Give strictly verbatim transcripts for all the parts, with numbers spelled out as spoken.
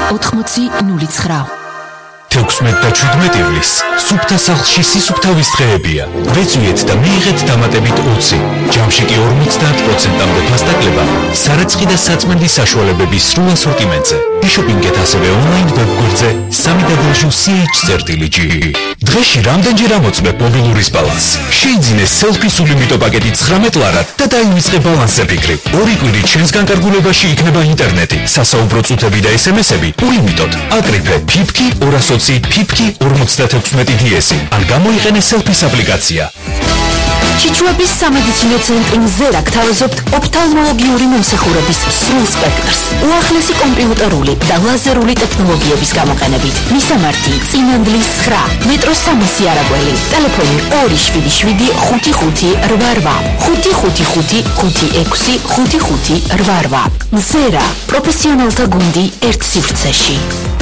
ოთხმოცი ნული ცხრა. თექვსმეტ და ჩვიდმეტ ივლის სუფთა სახლში სისუფთავის დღეებია. ვეწვიეთ და მიიღეთ დამატებით ოცი, ჯამში კი ორმოცდაათ პროცენტამდე ფასდაკლება სარეცხი და საწმენდი საშუალებების სრულ ასორტიმენტზე. იშოპინგეთ ასევე ონლაინ ვებგვერდზე სამი დაბლიუ სი ეიჩ წერტილი ჯი. დღეში რამდენჯერ ამოწმებ მობილურის ბალანსს? შეიძინე სელფის ულიმიტო პაკეტი ცხრამეტ ლარად და დაივიწყე ბალანსზე ფიქრი. ორი კვირით ჩვენს განკარგულებაში იქნება ინტერნეტი, სასაუბრო წუთები და ესემესები ულიმიტოდ. აკრიფე ფიფკი ორასოცი ფიფკი ორმოცდათექვსმეტი დიესი ან გამოიყენე სელფის აპლიკაცია. ჩიჩუების სამედიცინო ცენტრი მზერა გთავაზობთ ოფთალმოლოგიური მომსახურების სრულ სპექტრს, უახლესი კომპიუტერული და ლაზერული ტექნოლოგიების გამოყენებით. მისამართი: წინანდლის ცხრა, მეტრო სამასი არაგველი, ტელეფონი ორი შვიდი შვიდი ხუთი ხუთი რვა რვა, ხუთი ხუთი ხუთი ხუთი ექვსი ხუთი ხუთი რვა რვა. მზერა, პროფესიონალთა გუნდი ერთ სივრცეში.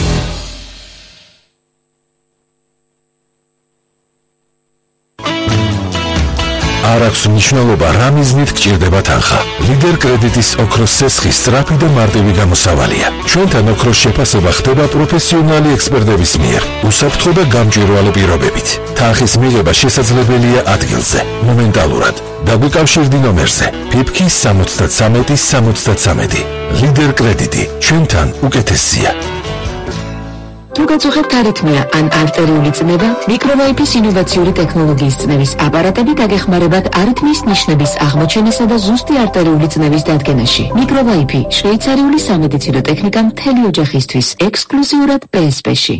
არ აქვს მნიშვნელობა რა მიზნით გჭირდება თანხა. ლიდერ კრედიტის ოქროს სესხი სწრაფი და მარტივი გამოსავალია. ჩვენთან ოქროს შეფასება ხდება პროფესიონალი ექსპერტების მიერ, უსაფრთხო და გამჭვირვალე პირობებით. თანხის მიღება შესაძლებელია ადგილზე, მომენტალურად. დაგვიკავშირდი ნომერზე ფიფკი სამოცდათსამეტი სამოცდათსამეტი. ლიდერ კრედიტი, ჩვენთან უკეთესია. თუ გაწუხებთ არითმია ან არტერიული წნევა, მიკროვაიფის ინოვაციური ტექნოლოგიის წნევის აპარატები დაგეხმარებათ არითმიის ნიშნების აღმოჩენასა და ზუსტი არტერიული წნევის დადგენაში. მიკროვაიფი, შვეიცარიული სამედიცინო ტექნიკა მთელი ოჯახისთვის, ექსკლუზიურად პი ეს პი-ში.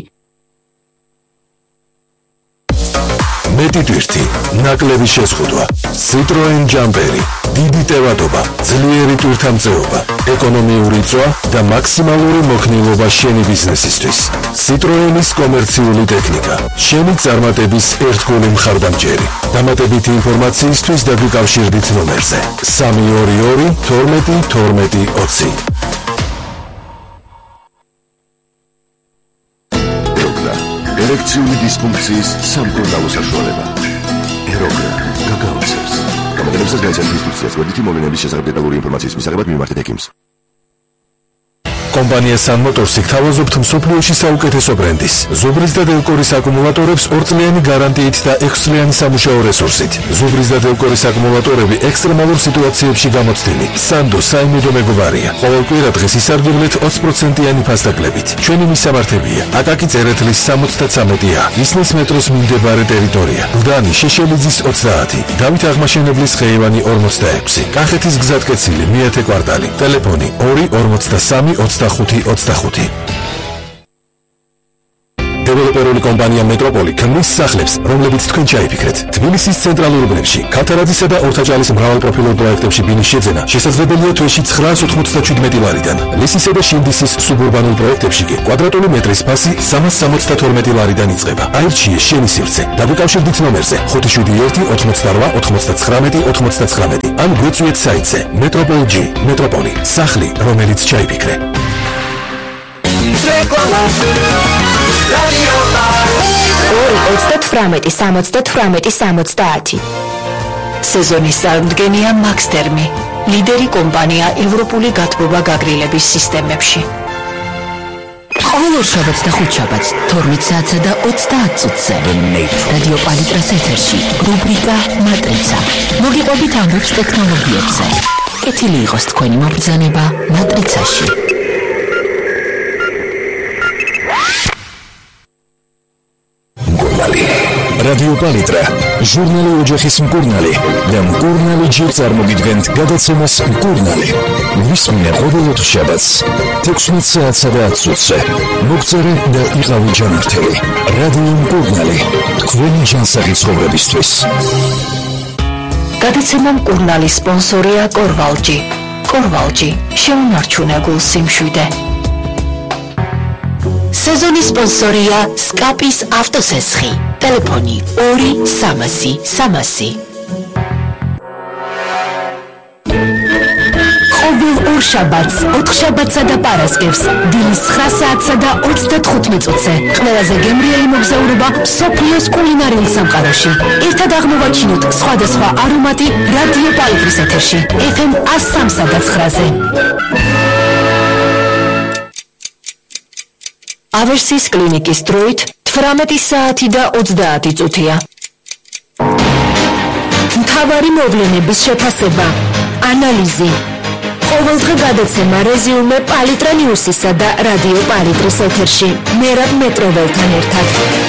მეტი ტვირთი, ნაკლები შეზღუდვა, Citroen ჯამპერი, დიდი ტევადობა, ძლიერი ტვირთამწეობა, ეკონომიური წვა და მაქსიმალური მოქნილობა შენი ბიზნესისთვის. Citroenis კომერციული ტექნიკა, შენი წარმატების ერთგული მხარდამჭერი. დამატებითი ინფორმაციისთვის დაგვიკავშირდით ნომერზე სამი ორი ორი თორმეტი თორმეტი ოცი. ერექციული დისფუნქციის სამკურნალო საშუალება. ეროგრა გაგაოცებს. გამოგონებსაც გაიცემთ ინსტრუქციას ვერდითი მოვლენების შესახებ დეტალური ინფორმაციის მისაღებად მიმართეთ ექიმს. კომპანია Sun Motors-ი გთავაზობთ მსოფლიოში საუკეთესო ბრენდის, ზუბრის და დელკორის აკუმულატორებს ორწლიანი გარანტიით და ექვსწლიანი სამუშაო რესურსით. ზუბრის და დელკორის აკუმულატორები ექსტრემალურ სიტუაციებში გამოცდილი. სანდო საიმედო მეგობარია. ყოველ კვირა დღეს ისარგებლეთ ოცი პროცენტიანი ფასდაკლებით. ჩვენი მისამართებია: აკაკი წერეთლის სამოცდათსამეტი ა, ისნის მეტროს მიმდებარე ტერიტორია, გლდანი შეშელიძის ოცდაათი, დავით აღმაშენებლის ხეივანი ორმოცდაექვსი, კახეთის გზატკეცილი მეათე კვარტალი, ტელეფონი ორი ორმოცდასამი ოცდახუთი ოცდახუთი. დეველოპერული კომპანია მეტროპოლი ქმნის სახლებს, რომლებიც თქვენ ჩაიფიქრეთ. თბილისის ცენტრალურ უბნებში, ქათარაძისა და ორთაჭალის მრავალპროფილურ პროექტებში ბინის შეძენა შესაძლებელია თვეში ცხრაას ოთხმოცდაშვიდმეტი ლარიდან. ლისისა და შინდისის სუბურბანულ პროექტებში კი კვადრატული მეტრის ფასი სამას სამოცდათორმეტი ლარიდან იწყება. აირჩიე შენი სივრცე. დაგვიკავშირდით ნომერზე ხუთი შვიდი ერთი ოთხმოცდარვა ოთხმოცდაცხრამეტი ოთხმოცდაცხრამეტი. ან გვეწვიეთ საიტზე მეტროპოლ ჯი. მეტროპოლი, სახლი, რომელიც ჩაიფიქრე. ორი ოცდათვრამეტი სამოცდათვრამეტი სამოცდაათი. სეზონის წარმოდგენია Max Thermi, ლიდერი კომპანია ევროპული გათბობა გაგრილების სისტემებში. ყოველ ორშაბათს და ხუთშაბათს თორმეტ საათსა და ოცდაათ წუთზე რადიო პალიტრას ეთერში რუბრიკა მატრიცა. მოგიყვებით ამბობს ტექნოლოგიებზე. კეთილი იყოს თქვენი მობრძანება მატრიცაში. რადიო პალიტრა, ჟურნალი ოჯახის მკურნალი და მკურნალი ჯერ წარმოგიდგენთ გადაცემას მკურნალი. ვისმინე ყოველ ოთხშაბათს თექვსმეტ საათსა და ათ წუთზე. მოგწერე და იყავი ჯანმრთელი. რადიო მკურნალი, თქვენი ჯანსაღი ცხოვრებისთვის. გადაცემა მკურნალის სპონსორია კორვალჯი. კორვალჯი, შეუნარჩუნე გულ სიმშვიდე. სეზონის სპონსორია სკაპის ავტოსესხი. ტელეფონი ორი სამასი სამასი. ყოველ ორშაბათს, ოთხშაბათსა და პარასკევს, დილის ცხრა საათსა და ოცდათხუთმეტ წუთზე. ყველაზე გემრიელი მოგზაურობა მსოფლიოს კულინარიულ სამყაროში. ერთად აღმოვაჩინოთ სხვადასხვა არომატი რადიო პალიტრის ეთერში. ეფ ემ ასი სამსა და ცხრაზე. ავერსის კლინიკის დროით თვრამეტი საათი და ოცდაათი წუთია. მთავარი მოვლენების შეფასება, ანალიზი. ყოველდღე გადაცემა რეზიუმე პალიტრა ნიუსისა და რადიო პალიტრის ეთერში. მერაბ მეტროველთან ერთად.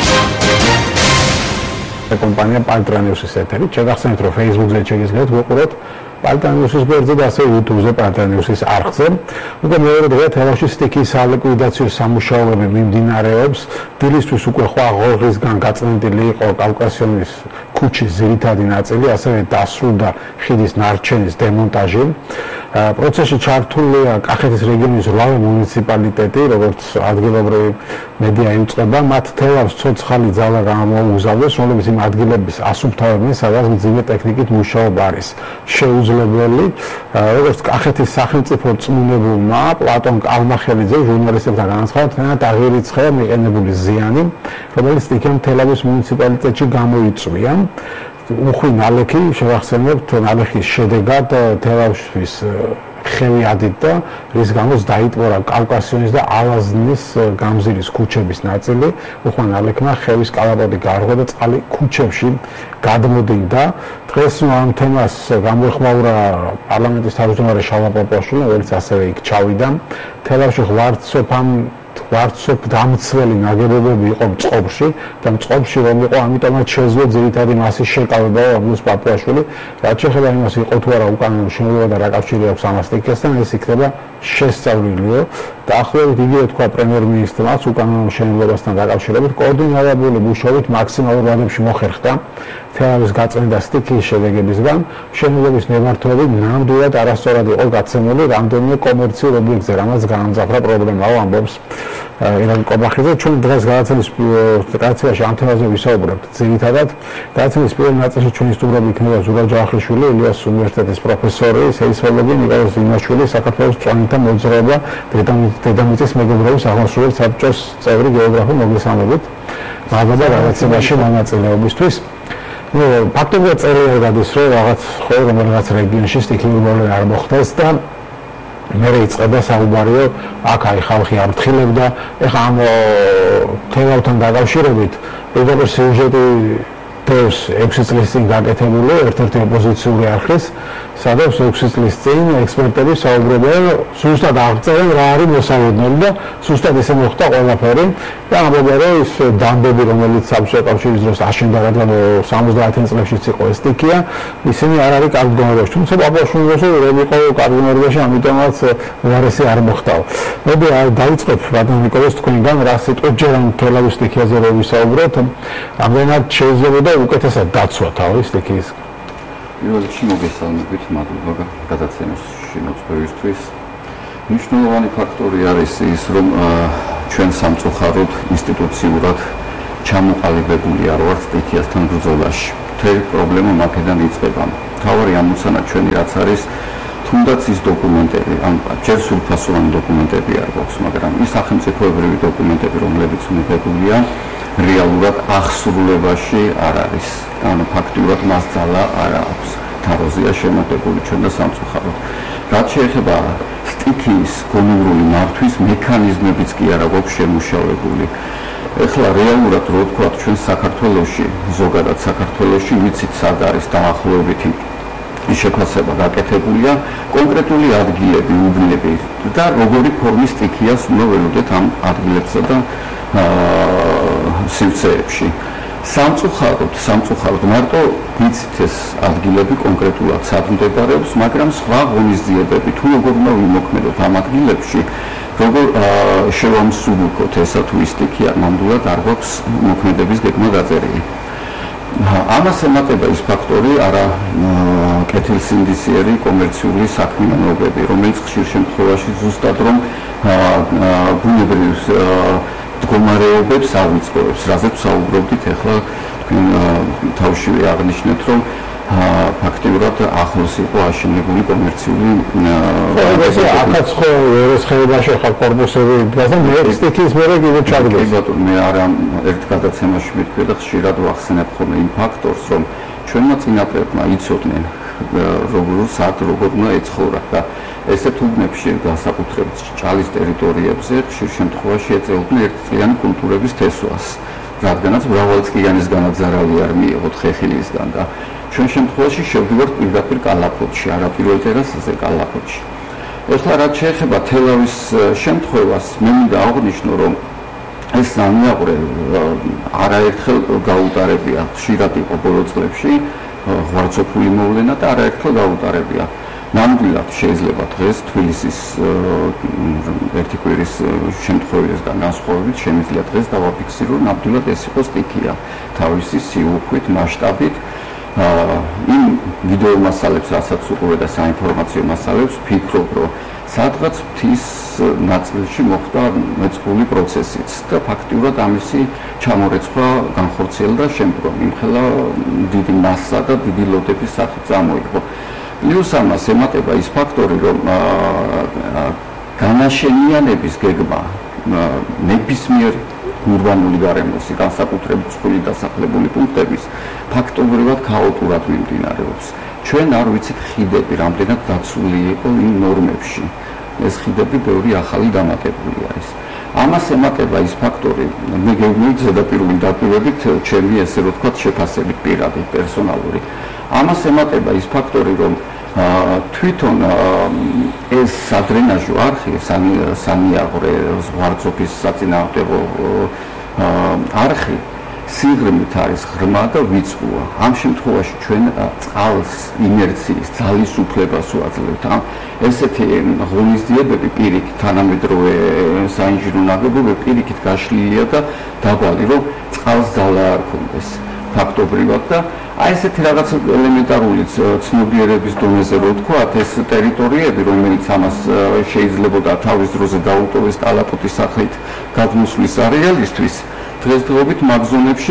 კომპანია პალიტრა ნიუსის ეთერი. შეგახსენებთ, რომ Facebook-ზე შეგიძლიათ ვიყუროთ პალიტრა ნიუსის გვერდზე და ასევე YouTube-ზე პალიტრა ნიუსის არხზე. უკვე მეორე დღე თელავში სტიქიის სალიკვიდაციო სამუშაოები მიმდინარეობს. დილისთვის უკვე ხვა ღორღისგან გაწმენდილი იყო კავკასიონის ქუჩის ძირითადი ნაწილი, ასევე დასრულდა ხიდის ნარჩენის დემონტაჟი. პროცესში ჩართულია კახეთის რეგიონის რვა მუნიციპალიტეტი, როგორც ადგილობრივი მედია იუწყება, მათ თელავს ცოცხალი ძალა გამოუგზავნეს, რომლებიც იმ ადგილების ასუფთავებენ, სადაც მძიმე ტექნიკით მუშაობა არის შეუძლებელი. როგორც კახეთის სახელმწიფო რწმუნებულმა პლატონ კალმახელიძე ჟურნალისტებთან განაცხადა, თუნდაც აღირიცხა მიყენებული ზიანი, რომელიც სტიქიამ თელავის მუნიციპალიტეტში გამოიწვია. უხვი ნალექი, შევახსენებთ, ნალექის შედეგად თელავის ხევი ადიდდა, რის გამოც დაიტბორა კავკასიონის და ალაზნის გამზირის ქუჩების ნაწილი. უხვმა ნალექმა ხევის კალაპოტი გარღო და წყალი ქუჩებში გადმოდინდა. დღეს ამ თემას გამოეხმაურა პარლამენტის თავმჯდომარე შალვა პოპოაშვილი, რომელიც ასევე იქ ჩავიდა. თელავში ღვარდსოფამ ღვარდსოფ დამცველი ნაგებობები იყო მწყობრში და მწყობრში რომ იყო, ამიტომაც შეძლო ძირითადი მასის შეკავება, ამბობს პოპოაშვილი. რაც შეეხება იმას, იყო თუ არა უკანონო მშენებლობა და რა კავშირი აქვს ამ სტიქიასთან, ეს იქნება შესწავლილიო. დაახლოებით იგივე თქვა პრემიერ-მინისტრმაც უკანონო მშენებლობასთან დაკავშირებით, კოორდინირებული მუშაობით მაქსიმალურ ვადებში მოხერხდა თელავის გაწმენდა სტიქიის შედეგებისგან. მშენებლობის ნებართვები ნამდვილად არასწორად იყო გაცემული რამდენიმე კომერციულ ობიექტზე, რამაც გაამძაფრა პრობლემაო, ამბობს ირაკლი კობახიძე. ჩვენ დღეს გადაცემის გადაცემაში ამ თემაზე ვისაუბრებთ. ძირითადად გადაცემის პირველ ნაწილში ჩვენი სტუმრები იქნება ზურაბ ჯავახიშვილი, ილიას უნივერსიტეტის პროფესორი, სეისმოლოგი ნიკოლოზ იმაშვილი, საქართველოს წვანითა მოძრაობა დედამიწის მეგობრობის აღმასრულებელი საბჭოს წევრი გეოგრაფი, მოგესალმებით. მადლობა გადაცემაში მონაწილეობისთვის. ну ფაქტობრივად წერია გადის, რომ რაღაც ხო რომელიღაც რეგიონში სტიქიური მოვლენა არ მოხდეს და მე იწყება საუბარიო, აქ აი ხალხი აფრთხილებდა. ეხლა ამ თემასთან დაკავშირებით პირდაპირ სიუჟეტი დევს ექვსი წლის წინ გაკეთებული ერთ-ერთი ოპოზიციური არხის, სადაც ექვსი წლის წინ ექსპერტები საუბრობენ, ზუსტად აღწერენ რა არის მოსალოდნელი და ზუსტად ისე მოხდა ყველაფერი და ამბობენ, რომ ის დამბები, რომელიც საბჭოთა კავშირის დროს აშენდა, რადგან სამოცდაათი წლებშიც იყო ეს სტიქია, ისინი არ არის კარგ მდგომარეობაში. თუმცა პაპუაშვილის რომ იყო კარგ მდგომარეობაში, ამიტომაც უარესი არ მოხდაო. მოდი დავიწყებ ბატონ ნიკოლოზ თქვენგან, რა სიტყვით ჯერ ამ თელავის სტიქიაზე რომ ვისაუბროთ, ამდენად შეიძლება უკეთესად დაცვა თავის სტიქიის. პირველ რიგში მოგესალმებით, მადლობა გადაცემაში მოწვევისთვის. მნიშვნელოვანი ფაქტორი არის ის, რომ ჩვენ სამწუხაროდ ინსტიტუციურად ჩამოყალიბებული არ ვართ სტიქიასთან ბრძოლაში. მთელი პრობლემა მაქედან იწყება. მთავარი ამოცანა ჩვენი რაც არის, თუნდაც ის დოკუმენტები, ან ჯერ სრულფასოვანი დოკუმენტები არ გვაქვს, მაგრამ ის სახელმწიფოებრივი დოკუმენტები, რომლებიც მიღებულია, რეალურად აღსრულებაში არ არის. ანუ ფაქტიურად მას ძალა არ აქვს. თავზეა შემოტებული ჩვენ და სამწუხაროდ. რაც შეეხება სტიქიის გონივრული მართვის მექანიზმებიც კი არა გვაქვს შემუშავებული. ეხლა რეალურად რო ვთქვათ, ჩვენ საქართველოში, ზოგადად საქართველოში ვიცით სად არის დაახლოებითი შეფასება გაკეთებულია, კონკრეტული ადგილები, უბნები და როგორი ფორმის სტიქიას უნდა ველოდეთ ამ ადგილებსა და სივრცეებში. სამწუხაროდ, სამწუხაროდ მარტო ვიცით ეს ადგილები კონკრეტულად სად მდებარეობს, მაგრამ სხვა ღონისძიებები თუ როგორ უნდა ვიმოქმედოთ ამ ადგილებში, როგორ შევამსუბუქოთ ესა თუ ის სტიქია, ნამდვილად არ გვაქვს მოქმედების გეგმა დაწერილი. ამას ემატება ის ფაქტორი, არა კეთილსინდისიერი კომერციული საქმიანობები, რომელიც ხშირ შემთხვევაში ზუსტად რომ ბუნებრივ მდგომარეობებს ავიწყებს, რაზეც საუბრობდით, ეხლა თქვენ თავშივე აღნიშნეთ, რომ ფაქტიურად ახლოს იყო აშენებული კომერციული ეს აქაც ხო ერესხეობაში ხარ კორპუსები დგას და მე სტიქიის მერე კიდე ჩაგდეს. კი ბატონო, მე არა ერთ გადაცემაში მეთქვი და ხშირად ვახსენებ ხოლმე იმ ფაქტორს, რომ ჩვენმა წინაპრებმა იცოდნენ როგორ სად როგორ უნდა ეცხოვრა და ესეთ უბნებში განსაკუთრებით ჭალის ტერიტორიებზე ხშირ შემთხვევაში ეწეოდნენ ერთწლიანი კულტურების თესვას, რადგანაც მრავალწლიანის განაძარავი არ მიიღოთ ხეხილისგან და ჩვენ შემთხვევაში შევდივართ პირდაპირ კალაპოტში, არაპირულ ტერასაზე კალაპოტში. ეხლა რაც შეეხება თელავის შემთხვევას, მე მინდა აღვნიშნო, რომ ეს სამიაყრე არაერთხელ გაუტარებია, ხშირად იყო ბოლო წლებში ღვარცოფული მოვლენა და არაერთხელ გაუტარებია. ნამდვილად შეიძლება დღეს თბილისის ერთი კვირის შემთხვევისგან განსხვავებით შემიძლია დღეს დავაფიქსირო, რომ ნამდვილად ეს იყო სტიქია თავისი სიუხვით, მასშტაბით. იმ ვიდეო მასალებს, რასაც უყურე და საინფორმაციო მასალებს, ვფიქრობ, რომ სადღაც მთის ნაწილში მოხდა მეწყრული პროცესიც და ფაქტიურად ამისი ჩამორეცხვა განხორციელდა შემდგომ. იმხელა დიდი მასა და დიდი ლოდების სახით წამოიღო. პლუს ამას ემატება ის ფაქტორი, რომ განაშენიანების გეგმა ნებისმიერ ურბანული გარემოსი, განსაკუთრებით წყვილით დასახლებული პუნქტების ფაქტობრივად ქაოტურად მიმდინარეობს. ჩვენ არ ვიცით ხიდები რამდენად დაცული იყო იმ ნორმებში. ეს ხიდები ბევრი ახალი დამატებული არის. ამას ემატება ის ფაქტორი, მე გეუბნებით ზედაპირული დაპირებით, ჩემი ესე რომ ვთქვათ, შეფასებით პირადი, პერსონალური. ამას ემატება ის ფაქტორი, რომ თვითონ ეს სადრენაჟო არხი, სამიაყრე ზღვარცოფის საწინააღმდეგო არხი სიღრმით არის ღრმა და ვიწროა. ამ შემთხვევაში ჩვენ წყალს ინერციის ძალის უფლებას ვაძლევთ. ამ ესეთი ღონისძიებები პირიქით თანამედროვე საინჟინრო ნაგებობები პირიქით გაშლილია და დაბალი, რომ წყალს ძალა არ ქონდეს ფაქტობრივად და აი ესეთი რაღაც ელემენტარული ცნობიერების დონეზე რო ვთქვათ, ეს ტერიტორიები, რომელიც ამას შეიძლებოდა თავის დროზე დაუტოვეს კალაპოტის სახელით გადმოსვლის არეალისთვის, დღესდღეობით მაგ ზონებში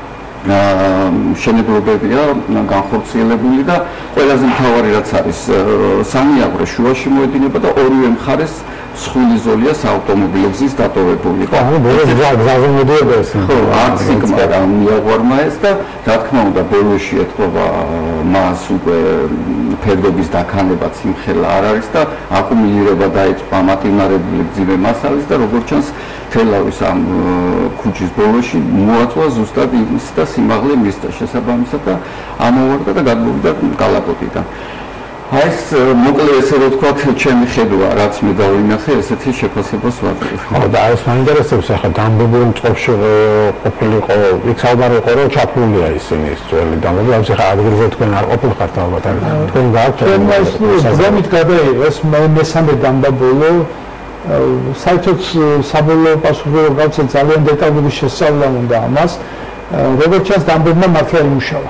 მშენებლობებია განხორციელებული და ყველაზე მთავარი რაც არის, სამიაყრე შუაში მოედინება და ორივე მხარეს სხვილი ზოლია საავტომობილო გზის დატოვებული. ხო, ბოლოს გზაზე მოდიოდა ეს. ხო, არც იქმა მიაღვარმა ეს და რა თქმა უნდა ბოლოში ეთქობა მას უკვე ფერდობის დაქანებაც იმხელა არ არის და აკუმულირება დაიწყო ამატიმარებული გზივე მასალის და როგორც ჩანს თელავის ამ ქუჩის ბოლოში მოაწვა ზუსტად ის და სიმაღლე მისცა შესაბამისად და ამოვარდა და გადმოვიდა კალაპოტიდან. აი ეს მოკლე ესე რომ ვთქვათ, ჩემი ხედვა, რაც მე დავინახე, ესეთი შეფასებას ვაძლევ. ხო, და ეს მაინტერესებს ახლა დამბობილ წყობაში ყოფილიყო, იქ საუბარი იყო, რომ ჩაფლულია ისინი ის ძველი დამბობი, ამის ახლა ადგილზე თქვენ არ ყოფილიყართ ალბათ, თქვენ გააქვთ. ჩვენ ეს ზომით გადაიღეს მესამე დამბობილო, საერთოდ საბოლოო პასუხი გავცე ძალიან დეტალური შესწავლა უნდა ამას, როგორც ჩანს დამბობმა მართლა იმუშავა.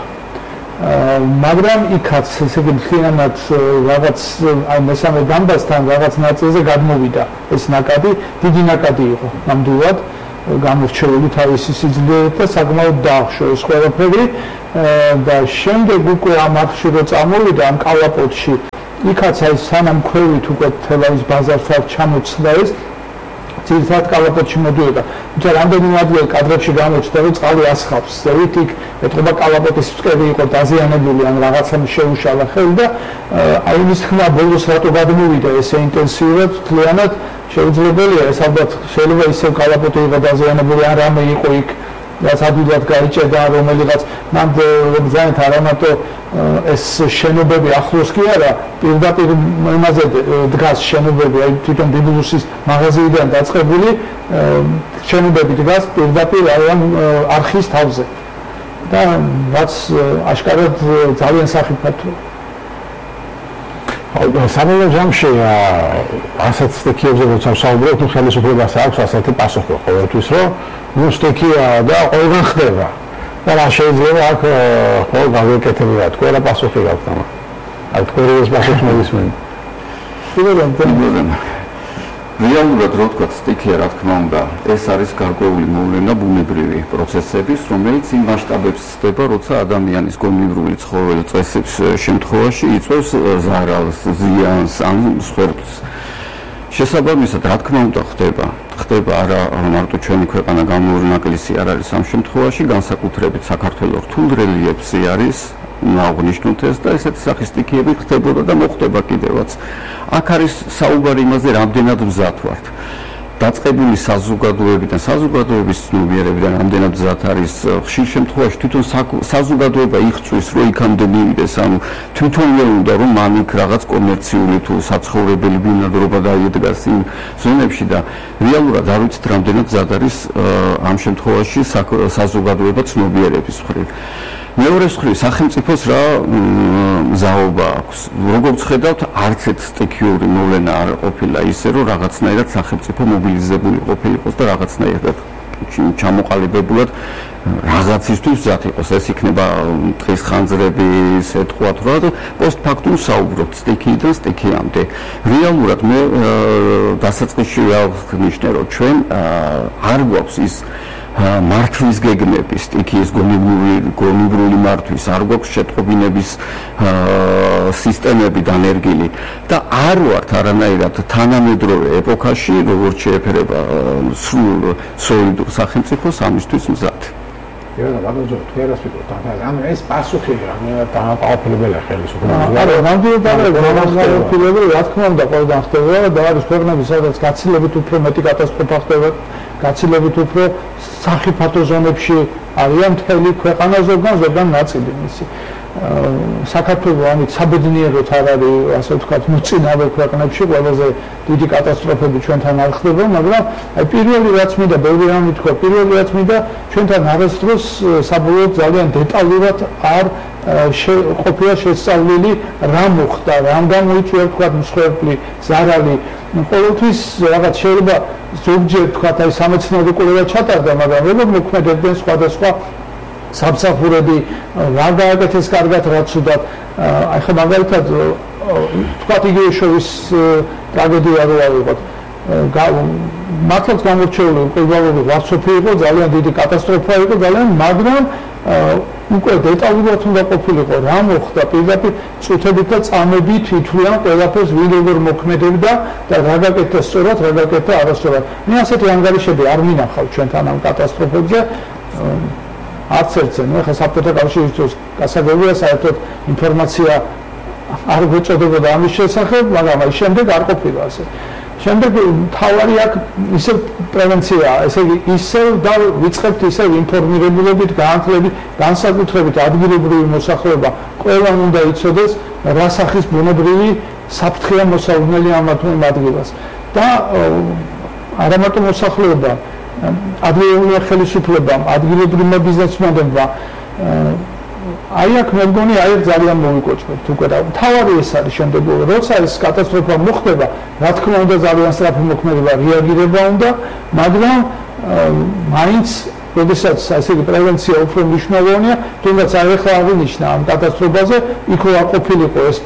მაგრამ იქაც ესე იგი მთლიანად რაღაც აი მესამე დამბასთან რაღაც ნაწილზე გადმოვიდა ეს ნაკადი, დიდი ნაკადი იყო ნამდვილად გამორჩეული თავისი სიძლიერით და საკმაოდ დაახშო ეს ყველაფერი და შემდეგ უკვე ამ არხში რო წამოვიდა ამ კალაპოტში, იქაც აი სანამ ქვევით უკვე თელავის ბაზართან ჩამოწდა ეს ძირითადად კალაპოტში მოდიოდა. თუმცა რამდენიმე ადგილ კადრებში გამოჩნდა, რომ წყალი ასხავს. ზევით იქ ეთყობა კალაპოტის ფსკერი იყო დაზიანებული, ან რაღაცა შეუშალა ხელი და აი ის ხმა ბოლოს რატო გადმოვიდა ესე ინტენსიურად, მთლიანად შეუძლებელია ეს ალბათ შეიძლება ისევ კალაპოტი იყო დაზიანებული, ან რამე იყო იქ რაც ადვილად გაიჭედა რომელიღაც მან ბრძანეთ არამატო ეს შენობები ახლოს კი არა, პირდაპირ იმაზე დგას შენობები, აი თვითონ ბიბლუსის მაღაზიიდან დაწყებული შენობები დგას პირდაპირ ამ არხის თავზე და რაც აშკარად ძალიან სახიფათოა. საბოლოო ჯამში ასეთ სტიქიებზე როცა საუბრობთ, ხელისუფლებას აქვს ასეთი პასუხი ყოველთვის, რომ ნუ სტიქია და ყველგან ხდება. და რა შეიძლება აქ ყოველ გავეკეთებია, თქვენ რა პასუხი გაქვთ ამ? აი თქვენ ეს პასუხს მოვისმენ. პირველად რეალურად რო ვთქვათ, სტიქია რა თქმა უნდა, ეს არის გარკვეული მოვლენა ბუნებრივი პროცესების, რომელიც იმ მასშტაბებს ხდება, როცა ადამიანის გონივრული ცხოველი წესების შემთხვევაში იწვევს ზარალს, ზიანს ან სხვერპლს. შესაბამისად, რა თქმა უნდა ხდება, ხდება არა მარტო ჩვენი ქვეყანა გამოურნაკლისი არ არის ამ შემთხვევაში, განსაკუთრებით საქართველოს რთულ რელიეფსი არის აღნიშნოთ ეს და ესეთი სახის სტიქიები ხდებოდა და მოხდება კიდევაც. აქ არის საუბარი იმაზე, რამდენად მზად ვართ. დაწყებული საზოგადოებიდან, საზოგადოების ცნობიერებიდან რამდენად მზად არის ხშირ შემთხვევაში თვითონ საზოგადოება იღწვის, რომ იქამდე მივიდეს, ანუ თვითონ ვერ უნდა რომ მან იქ რაღაც კომერციული თუ საცხოვრებელი ბინადრობა დაიდგას იმ ზონებში და რეალურად არ ვიცით რამდენად მზად არის ამ შემთხვევაში საზოგადოება ცნობიერების მხრივ. მეორე მხრივ სახელმწიფოს რა მზაობა აქვს. როგორც ხედავთ, არც ერთ სტიქიური მოვლენა არ ყოფილა ისე, რომ რაღაცნაირად სახელმწიფო მობილიზებული ყოფილიყოს და რაღაცნაირად ჩამოყალიბებულად რაღაცისთვის მზად იყოს. ეს იქნება დღის ხანძრები, ისე თქვათ, რა და პოსტფაქტუმ საუბრობთ სტიქიიდან სტიქიამდე. რეალურად მე დასაწყისში აღნიშნე, რომ ჩვენ არ გვაქვს ის მართვის გეგმების, სტიქიის გონივრული მართვის, არ გვაქვს შეტყობინების სისტემები დანერგილი და არ ვართ არანაირად თანამედროვე ეპოქაში, როგორც შეეფერება სრულ სოლიდურ სახელმწიფოს ამისთვის მზად. ირანა ბაგოჯო, თუ ერას ვიტყვით, ანუ ეს პასუხი დამაკავშირებელი ხელისუფლება. არა, ნამდვილად დამაკავშირებელი, რა თქმა უნდა, ყველგან ხდება და არის ქვეყნები, სადაც გაცილებით უფრო მეტი კატასტროფა ხდება, გაცილებით უფრო სახიფათო ზონებში არიან მთელი ქვეყანა ზოგან ზოგან ნაწილი მისი. საქართველო ამით საბედნიეროდ არ არის, ასე ვთქვათ, მოწინავე ქვეყნებში ყველაზე დიდი კატასტროფები ჩვენთან არ ხდება, მაგრამ აი პირველი რაც მინდა, ბევრი რამე თქვა, პირველი რაც მინდა, ჩვენთან არასდროს საბოლოოდ ძალიან დეტალურად არ ყოფილა შესწავლილი რა მოხდა, რამ გამოიწვია ვთქვათ მსხვერპლი, ზარალი. ყოველთვის რაღაც შეიძლება ზოგჯერ ვთქვათ აი სამეცნიერო კვლევა ჩატარდა, მაგრამ როგორ მოქმედებდნენ სხვადასხვა სამსახურები, რა გააკეთეს კარგად, რა ცუდად. აი ხა მაგალითად ვთქვათ იგივე შოვის ტრაგედია რო ავიღოთ. მართლაც გამორჩეული ყურბალოვი ვარსოფი იყო, ძალიან დიდი კატასტროფა იყო, ძალიან, მაგრამ უკვე დეტალურად უნდა ყოფილიყო რა მოხდა პირდაპირ წუთებით და წამებით ითვლიან ყველაფერს ვინ როგორ მოქმედებდა და რა გაკეთდა სწორად, რა გაკეთდა არასწორად. მე ასეთი ანგარიშები არ მინახავ ჩვენთან ამ კატასტროფებზე. არც ერთზე, ნუ ხა საბჭოთა კავშირის დროს გასაგებია საერთოდ ინფორმაცია არ გვეწოდებოდა ამის შესახებ, მაგრამ აი შემდეგ არ ყოფილა ასე. შემდეგ თავარი აქ ისე პრევენციაა, ესე იგი ისევ და ვიწყებთ ისევ ინფორმირებულობით, განათლებით, განსაკუთრებით ადგილობრივი მოსახლეობა ყველამ უნდა იცოდეს რა სახის ბუნებრივი საფრთხეა მოსალოდნელი ამ ადგილას და არა მარტო მოსახლეობა, ადგილობრივი ხელისუფლებამ, ადგილობრივმა ბიზნესმენებმა აი აქ მე მგონი აი ძალიან მოვიკოჭებთ უკვე და თავარი ეს არის შემდეგ როცა ეს კატასტროფა მოხდება, რა თქმა უნდა ძალიან სწრაფი მოქმედება, რეაგირება უნდა, მაგრამ მაინც როდესაც ასე იგი პრევენცია უფრო მნიშვნელოვანია, თუნდაც აი ახლა აღინიშნა ამ კატასტროფაზე, იქ რა ყოფილიყო ეს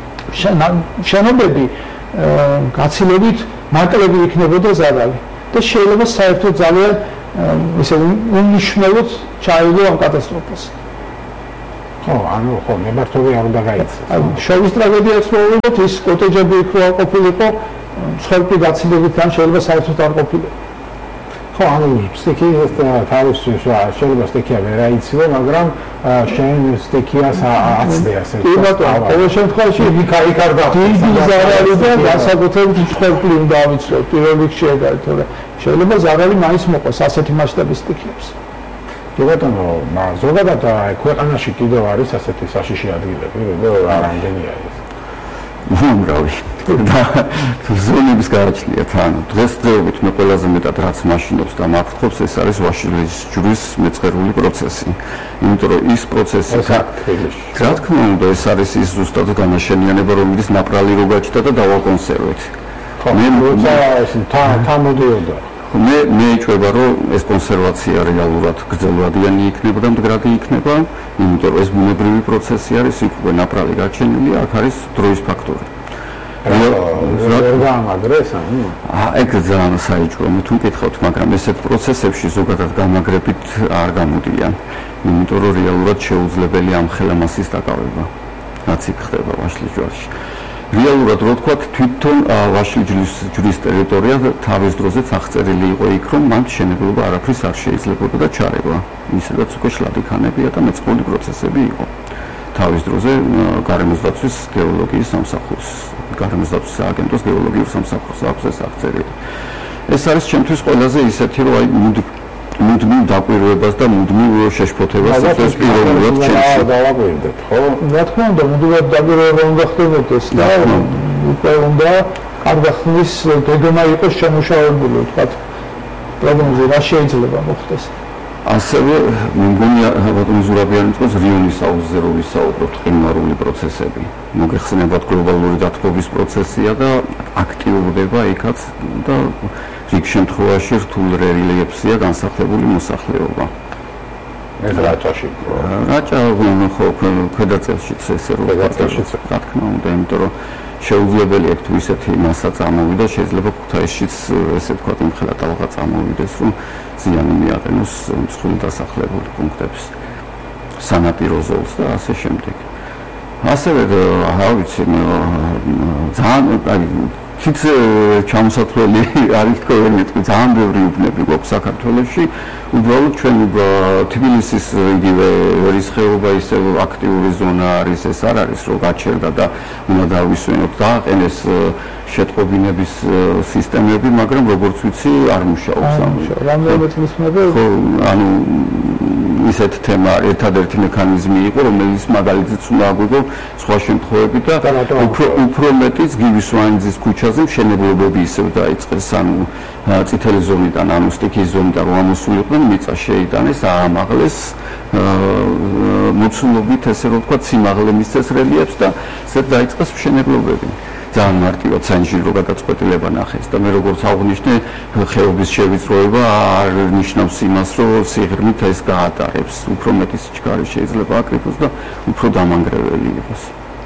შენობები გაცილებით მაკლები იქნებოდა ზარალი და შეიძლება საერთოდ ძალიან ისე უნიშნელოდ ჩაიგო ამ კატასტროფას. ხო, ანუ ხო, მემართვე არ უნდა გაიცეს. შოვის ტრაგედიაც მოვიგოთ, ის კოტეჯები იქ რა ყოფილიყო, მსხვერპლი გაცილებით ან შეიძლება საერთოდ არ ყოფილიყო. ხო, ანუ სტიქიას თავის შეიძლება სტიქია ვერ აიცილო, მაგრამ შენ სტიქიას აცდე ასე. კი ბატონო, ყოველ შემთხვევაში იქ იქ არ გახდა. დიდი ზარალი და განსაკუთრებით მსხვერპლი უნდა ავიცილოთ პირველ რიგში ეგარეთ, თორე შეიძლება ზარალი მაინც მოყოს ასეთი მასშტაბის სტიქიებს. კი ბატონო, ზოგადად ქვეყანაში კიდევ არის ასეთი საშიში ადგილები, რა რამდენია ეს? უამრავი. და ზონების გარჩნია თან. დღესდღეობით მე ყველაზე მეტად რაც მაშინობს და მაფრთხობს, ეს არის ვაშლის ჯვრის მეწყერული პროცესი. იმიტომ რომ ის პროცესი რა თქმა უნდა ეს არის ის ზუსტად განაშენიანება, რომელიც ნაპრალი რო გაჩნდა და დავაკონსერვეთ. ხო, მე როცა ეს თან მოდიოდა მე მე ეჭვება რომ ეს კონსერვაცია რეალურად გრძელვადიანი იქნება და მდგრადი იქნება, იმიტომ რომ ეს ბუნებრივი პროცესი არის, იქ უკვე ნაპრალი გაჩენილია, აქ არის დროის ფაქტორი. ვერ გაამაგრეს ანუ? აა ეგ ძალიან საეჭვოა, მე თუ მკითხავთ, მაგრამ ესეთ პროცესებში ზოგადად გამაგრებით არ გამოდიან, იმიტომ რომ რეალურად შეუძლებელი ამ ხელამასის დაკავება, რაც იქ ხდება ვაშლის ჯვარში. რეალურად რო ვთქვათ, თვითონ ვაშლის ჯვრის ტერიტორია თავის დროზე აღწერილი იყო იქ, რომ მან მშენებლობა არაფრის არ შეიძლებოდა და ჩარევა. ისედაც უკვე შლადიქანებია და მეწყრული პროცესები იყო. თავის დროზე გარემოსდაცვის გეოლოგიის სამსახურს, გარემოსდაცვის სააგენტოს გეოლოგიურ სამსახურს აქვს ეს აღწერილი. ეს არის ჩემთვის ყველაზე ისეთი, რომ აი მუდმივ დაკვირვებას და მუდმივ შეშფოთებას წევს პიროვნულად ჩემში. დავაკვირდეთ, ხო? რა თქმა უნდა, მუდმივ დაკვირვება უნდა ხდებოდეს და უკვე უნდა კარგახნის გეგმა იყოს შემუშავებული, თქვათ, პროგნოზი რა შეიძლება მოხდეს. ასევე მე მგონია ბატონო ზურაბიანი წელს რიონის აუზზე რო ვისაუბროთ ყინვარული პროცესები. მოგეხსენებათ გლობალური დათბობის პროცესია და აქტიურდება იქაც და რიგ შემთხვევაში რთულ რელიეფსია განსახლებული მოსახლეობა. ეს რაჭაში. რაჭა ხო ქვედაწელშიც ესე რო ქვედაწელშიც რა თქმა უნდა, იმიტომ რომ შეუძლებელი აქვს თუ ისეთი მასა წამოვიდა, შეიძლება ქუთაისშიც ესე ვთქვათ იმხელა ტალღა წამოვიდეს, რომ ზიანი მიაყენოს მსხვილ დასახლებული პუნქტებს, სანაპირო ზოლს და ასე შემდეგ. ასევე რა ვიცი, ძალიან თიც ჩამოსათვლელი არის თქვენი ძალიან ბევრი უბნები გვაქვს საქართველოში. უბრალოდ ჩვენ თბილისის იგივე ერის ხეობა ისევ აქტიური ზონა არის, ეს არ არის რომ გაჩერდა და უნდა დავისვენოთ და აყენეს შეტყობინების სისტემები, მაგრამ როგორც ვიცი არ მუშაობს ამით. რამდენიმე წლის მერე ხო, ანუ ისეთ თემა ერთადერთი მექანიზმი იყო, რომელიც მაგალითიც უნდა აგვიგო სხვა შემთხვევები და უფრო უფრო მეტიც გივის ვაინძის ქუჩაზე მშენებლობები ისევ დაიწყეს, ანუ წითელი ზონიდან, ანუ სტიქის ზონიდან რომ ამოსულიყვნენ, მიწა შეიტანეს, აამაღლეს მოცულობით, ესე რომ ვთქვათ, სიმაღლე მისცეს რელიეფს და ზედ დაიწყეს მშენებლობები. ძალიან მარტივად საინჟინრო გადაწყვეტილება ნახეს და მე როგორც აღვნიშნე, ხეობის შევიწროება არ ნიშნავს იმას, რომ სიღრმით ეს გაატარებს, უფრო მეტი სიჩქარე შეიძლება აკრიფოს და უფრო დამანგრეველი იყოს.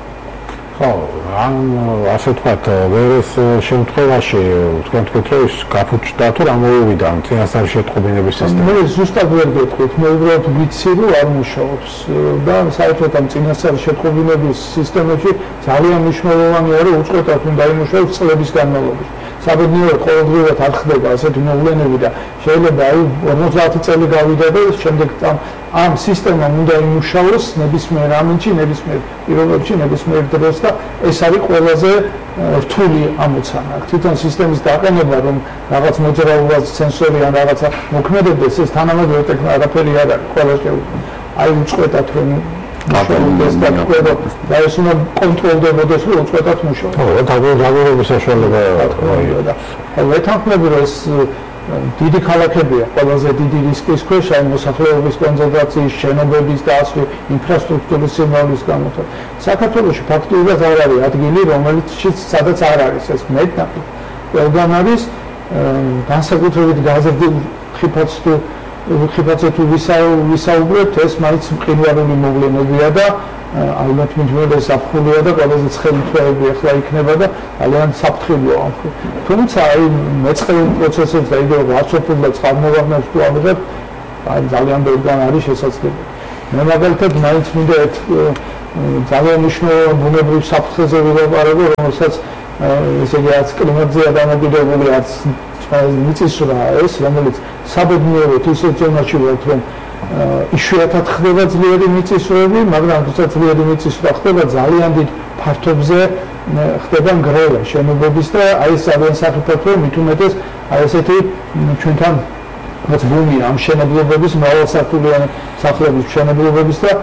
ხო, ან ასე ვთქვათ, ვერეს შემთხვევაში თქვენ თქვით, რომ ის გაფუჭდა თუ რა მოუვიდა წინასწარ შეტყობინების სისტემა. მე ზუსტად ვერ გეტყვით, მე უბრალოდ ვიცი, რომ არ მუშაობს და საერთოდ ამ წინასწარ შეტყობინების სისტემებში ძალიან მნიშვნელოვანია, რომ უწყვეტად უნდა იმუშაოს წლების განმავლობაში. საბედნიეროდ ყოველდღიურად არ ხდება ასეთი მოვლენები და შეიძლება აი ორმოცდაათი წელი გავიდა და შემდეგ ამ სისტემამ უნდა იმუშაოს ნებისმიერ ამინდში, ნებისმიერ პირობებში, ნებისმიერ დროს და ეს არის ყველაზე რთული ამოცანა. თვითონ სისტემის დაყენება, რომ რაღაც მოძრაობას სენსორი ან რაღაცა მოქმედებდეს, ეს თანამედროვე ტექნოლოგია არაფერი არ არის, ყველა შეუძლია. აი უწყვეტად რომ მუშაობდეს და თქვა და ეს უნდა კონტროლდებოდეს, რომ უწყვეტად მუშაობს. ხო, დაგვრჩების საშუალება და ვეთანხმები, რომ ეს დიდი ქალაქებია, ყველაზე დიდი რისკის ქვეშ, აი მოსახლეობის კონცენტრაციის, შენობების და ასე ინფრასტრუქტურის სიმრავლის გამო. საქართველოში ფაქტობრივად არ არის ადგილი, რომელიც სადაც არ არის ეს მეტნაკი. ყველგან არის განსაკუთრებით გაზრდილ ხიფათს თუ ხიფათზე თუ ვისაუბრებთ, ეს მაინც მყინვარული მოვლენებია და ალბათ მიჯმელი საფრთხეა და ყველაზე ცხელი თვეები ახლა იქნება და ძალიან საფრთხეა. თუმცა აი მეწყრულ პროცესებს და იგივე ვაცოფულ და წყალმოვარდნებს თუ ამბობთ, აი ძალიან ბევრგან არის შესაძლებელი. მე მაგალითად მაინც მინდა ერთ ძალიან მნიშვნელოვან ბუნებრივ საფრთხეზე ვილაპარაკო, რომელსაც ესე იგი არც კლიმატზეა დამოკიდებული, არც მიწისძვრაა ეს, რომელიც საბედნიეროდ ისეთ ზონაში ვართ, რომ იშვიათად ხდება ძლიერი მიწისძვრები, მაგრამ როცა ძლიერი მიწისძვრა ხდება, ძალიან დიდ ფართობზე ხდება ნგრევა შენობების და აი ეს ძალიან საფრთხეა, მით უმეტეს აი ესეთი ჩვენთან რაც ბუმია ამ შენობების, მრავალსართულიანი სახლების შენობების და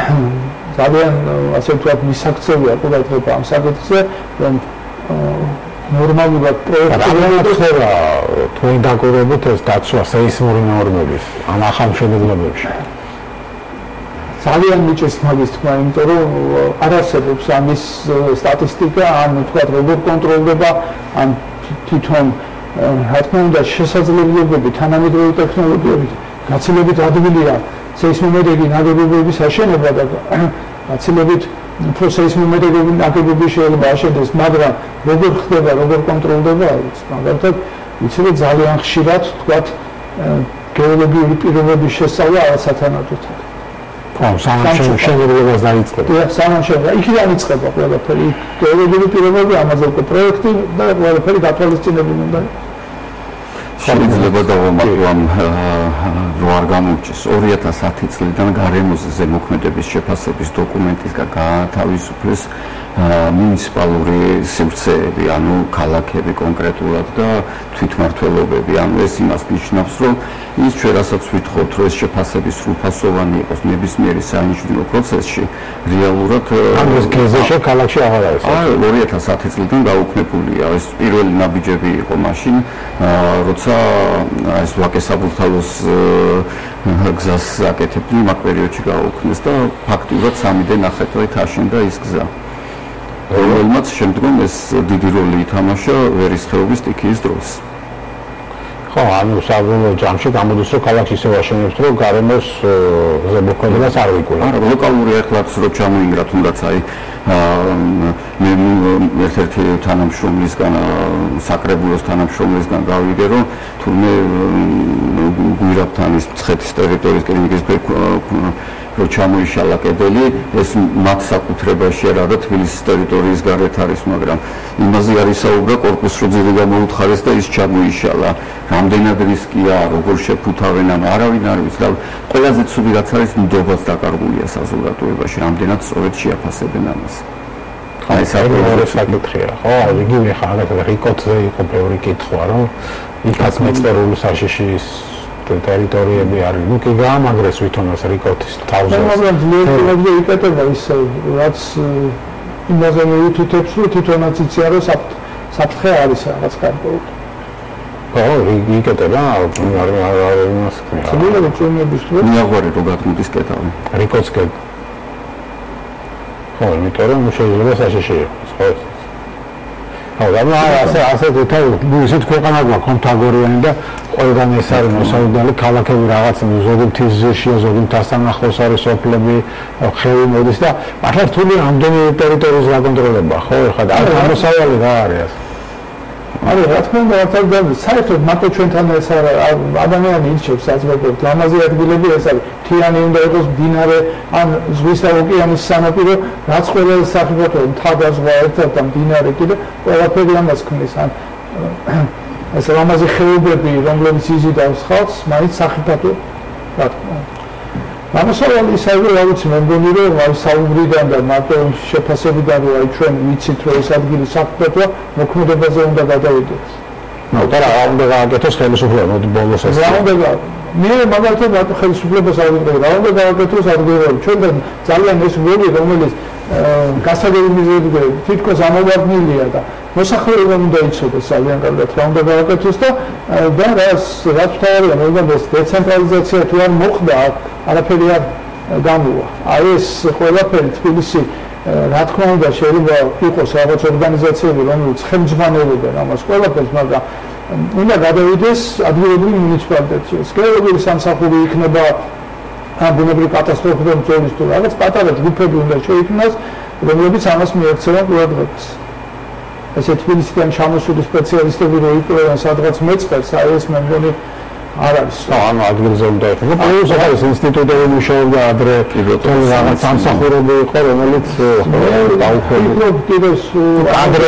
ძალიან ასე ვთქვათ, მისაქცევია ყურადღება ამ საკითხზე, რომ ნორმალურად პროექტები ხდება თქვენ დაკვირვებით ეს დაცვა სეისმური ნორმების ამ ახალშენებლობებში. ძალიან მიჭირს მაგის თქმა, იმიტომ რომ არ არსებობს ამის სტატისტიკა, ან ვთქვათ, როგორ კონტროლდება, ან თვითონ რა თქმა უნდა შესაძლებლობები თანამედროვე ტექნოლოგიებით გაცილებით ადვილია სეისმომედეგი ნაგებობების აშენება და გაცილებით უფრო სეისმომედეგი ნაგებობები შეიძლება აშენდეს, მაგრამ როგორ ხდება, როგორ კონტროლდება, არის მაგალითად ვიცი რომ ძალიან ხშირად ვთქვათ გეოლოგიური პირობების შესწავლა არასათანადოდ. ხო, სამშენებლობას დაიწყება. და სამშენებლობა იქიდან იწყება ყველაფერი. გეოლოგიური პირობები, ამაზე უკვე პროექტი და ყველაფერი გათვალისწინებული უნდა. შეიძლება დავამატო ამ რო არ გამორჩეს ორი ათას ათი წლიდან გარემოზე ზემოქმედების შეფასების დოკუმენტისგან გაათავისუფლეს მუნიციპალური სივრცეები, ანუ ქალაქები კონკრეტულად და თვითმმართველობები. ანუ ეს იმას ნიშნავს, რომ ის ჩვენ რასაც ვითხოვთ, რომ ეს შეფასების სრულფასოვანი იყოს ნებისმიერი საინჟინრო პროცესში, რეალურად ანუ ეს გეზეშე ქალაქში აღარ არის. აი ორი ათას ათი წლიდან გაუქმებულია. ეს პირველი ნაბიჯები იყო მაშინ, როცა ეს ვაკე-საბურთალოს გზას აკეთებდნენ, მაგ პერიოდში გაუქმეს და ფაქტიურად სამი და ნახევარი წლით აშენდა ის გზა. რომელმაც შემდგომ ეს დიდი როლი ითამაშა ვერისხეობის სტიქიის დროს. ხო, ანუ საბოლოო ჯამში გამოდის, რომ ქალაქში ისევ აშენებს, რომ გარემოს ზემოქმედებას არ ვიკულა. არა, ლოკალური ახლაც რო ჩამოინგრა, თუნდაც აი მე ერთ-ერთი თანამშრომლისგან, საკრებულოს თანამშრომლისგან გავიგე, რომ თურმე გვირაბთან ის მცხეთის ტერიტორიის კლინიკის რო ჩამოიშალა კედელი, ეს მათ საკუთრებაში არ არის თბილისის ტერიტორიის გარეთ არის, მაგრამ იმაზე არის საუბარი, კორპუს რო ძირი გამოუთხარეს და ის ჩამოიშალა. რამდენად რისკია, როგორ შეფუთავენ, ანუ არავინ არ ვიცი. და ყველაზე ცუდი რაც არის, ნდობაც დაკარგულია საზოგადოებაში, რამდენად სწორედ შეაფასებენ ამას. აი ეს არის საკითხია, ხო, იგივე ხარ, რიკოთზე იყო ბევრი კითხვა, რომ იქაც მეწყერული საშიშის ტერიტორიები არის. ნუ კი გაამაგრეს ვითომას რიკოთის თავზე. მაგრამ ძლიერებებზე იკეთება ის, რაც იმაზე მიუთითებს, რომ თვითონაც იციან, რომ საფრთხე არის რაღაც კარგად. ხო, იკეთება, არ არ იმას ქვია. ძლიერები წვიმების დროს მიაღვარი რო გათმოდის კეთავი. რიკოთს კეთ. ხო, იმიტომ რომ შეიძლება საშიში იყოს, ხო? ხო, და ასე ასე თვითონ ისეთ ქვეყანა გვაქვს თაგორიანი და ყველგან ეს არის მოსაუდარი ქალაქები რაღაც ზოგი მთისძირშია, ზოგი მთასთან ახლოს არის სოფლები, ხევი მოდის და ახლა რთული ამდენი ტერიტორიის გაკონტროლება, ხო? ეხლა და ამოსავალი რა არის? არა, რა თქმა უნდა, რა საერთოდ მარტო ჩვენთან ეს ადამიანი ირჩევს საზოგადოებრივ ლამაზი ადგილები ეს არის მთიანი უნდა იყოს მდინარე ან ზღვის და ოკეანის სანაპირო, რაც ყველა საფრთხეა, მთა და ზღვა ერთად და მდინარე კიდე ყველაფერი ამას ქმნის, ან ეს ლამაზი ხეობები, რომლებიც იზიდავს ხალხს, მაინც საფრთხეა, რა თქმა უნდა. ამასავალი ის არის, რა ვიცი, მე მგონი, რომ აი საუბრიდან და მარტო შეფასებიდან რომ აი ჩვენ ვიცით, რომ ეს ადგილი საფრთხეა, მოქმედებაზე უნდა გადავიდეთ. ნუ და რა უნდა გააკეთოს ხელისუფლება, მოდი ბოლოს ეს. რა უნდა მე მაგალითად მარტო ხელისუფლებას არ ვიტყვი, რა უნდა გააკეთოს ადგილები. ჩვენთან ძალიან ეს ვები, რომელიც გასაგები მიზეზია, თითქოს ამოვარდნილია და მოსახლეობა უნდა იცოდეს ძალიან კარგად რა უნდა გააკეთოს და და რას რაც თავია, მაგრამ ეს დეცენტრალიზაცია თუ არ მოხდა, არაფერი არ გამოვა. აი ეს ყველაფერი თბილისი რა თქმა უნდა შეიძლება იყოს რაღაც ორგანიზაციები, რომლებიც ხელმძღვანელობენ ამას ყველაფერს, მაგრამ უნდა გადავიდეს ადგილობრივ მუნიციპალიტეტში. სქელობრივი სამსახური იქნება ან ბუნებრივი კატასტროფები მწვევის თუ რაღაც პატარა ჯგუფები უნდა შეიქმნას, რომლებიც ამას მიექცევენ ყურადღებას. ესე თბილისიდან ჩამოსული სპეციალისტები რო იკვლევენ სადღაც მეწყერს, აი ეს მე მგონი არ არის. ანუ ადგილზე უნდა იყოს. პლუს ეს ინსტიტუტები მუშაობდა ადრე, რაღაც სამსახურები იყო, რომელიც დაუხვევი. კიდევ ადრე